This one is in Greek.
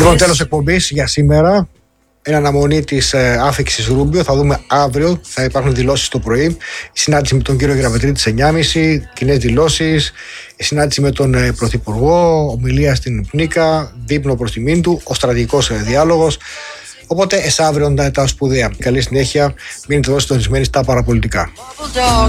Λοιπόν, τέλος εκπομπής για σήμερα. Εν αναμονή της άφιξης Ρούμπιο, θα δούμε αύριο. Θα υπάρχουν δηλώσεις το πρωί. Η συνάντηση με τον κύριο Γεραπετρίτη στις 9.30, κοινές δηλώσεις. Η συνάντηση με τον Πρωθυπουργό, ομιλία στην Πνίκα, δείπνο προς τιμήν του, ο στρατηγικός διάλογος. Οπότε, αύριο τα σπουδαία. Καλή συνέχεια. Μείνετε εδώ συντονισμένοι στα παραπολιτικά.